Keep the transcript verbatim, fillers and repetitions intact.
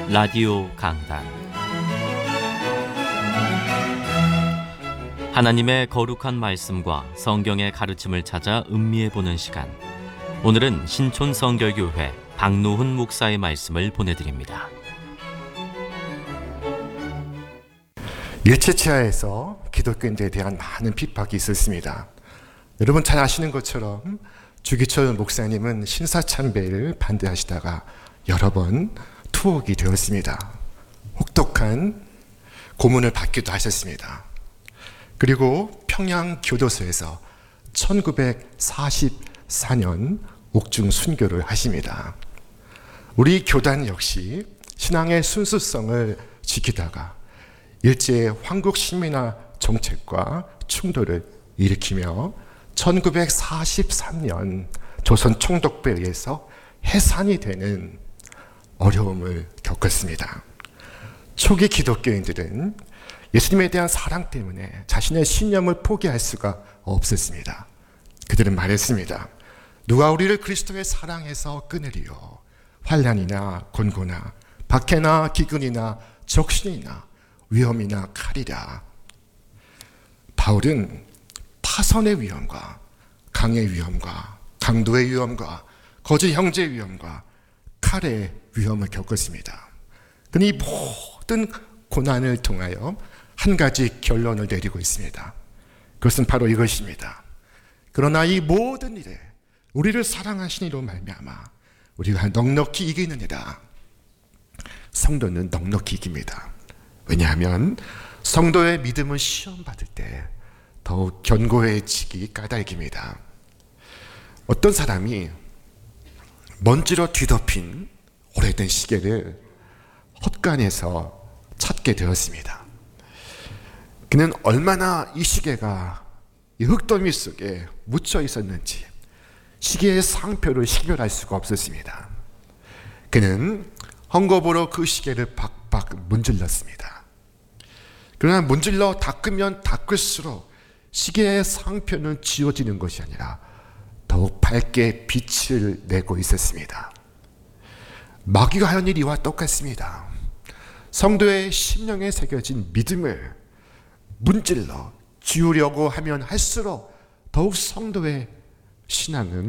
라디오 강단, 하나님의 거룩한 말씀과 성경의 가르침을 찾아 음미해보는 시간. 오늘은 신촌성결교회 박노훈 목사의 말씀을 보내드립니다. 일제치하에서 기독교인들에 대한 많은 핍박이 있었습니다. 여러분 잘 아시는 것처럼 주기철 목사님은 신사참배를 반대하시다가 여러 번 투옥이 되었습니다. 혹독한 고문을 받기도 하셨습니다. 그리고 평양 교도소에서 천구백사십사 년 옥중 순교를 하십니다. 우리 교단 역시 신앙의 순수성을 지키다가 일제의 황국 식민화 정책과 충돌을 일으키며 천구백사십삼 년 조선 총독부에 의해서 해산이 되는 어려움을 겪었습니다. 초기 기독교인들은 예수님에 대한 사랑 때문에 자신의 신념을 포기할 수가 없었습니다. 그들은 말했습니다. 누가 우리를 그리스도의 사랑에서 끊으리요? 환난이나 곤고나 박해나 기근이나 적신이나 위험이나 칼이라. 바울은 파선의 위험과 강의 위험과 강도의 위험과 거짓 형제의 위험과 칼의 위험을 겪었습니다. 그는 이 모든 고난을 통하여 한 가지 결론을 내리고 있습니다. 그것은 바로 이것입니다. 그러나 이 모든 일에 우리를 사랑하신 이로 말미암아 우리가 넉넉히 이기느니라. 성도는 넉넉히 이깁니다. 왜냐하면 성도의 믿음은 시험받을 때 더욱 견고해지기 까닭입니다. 어떤 사람이 먼지로 뒤덮인 오래된 시계를 헛간에서 찾게 되었습니다. 그는 얼마나 이 시계가 이 흙더미 속에 묻혀 있었는지 시계의 상표를 식별할 수가 없었습니다. 그는 헝겊으로 그 시계를 박박 문질렀습니다. 그러나 문질러 닦으면 닦을수록 시계의 상표는 지워지는 것이 아니라 더욱 밝게 빛을 내고 있었습니다. 마귀가 하는 일이 이와 똑같습니다. 성도의 심령에 새겨진 믿음을 문질러 지우려고 하면 할수록 더욱 성도의 신앙은